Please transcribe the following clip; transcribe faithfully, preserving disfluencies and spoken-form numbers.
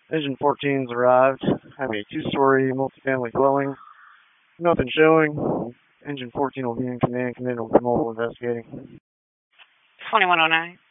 Engine fourteen's arrived. Have a two-story multifamily dwelling. Nothing showing. Engine fourteen will be in command. Command will be mobile investigating. twenty-one oh nine.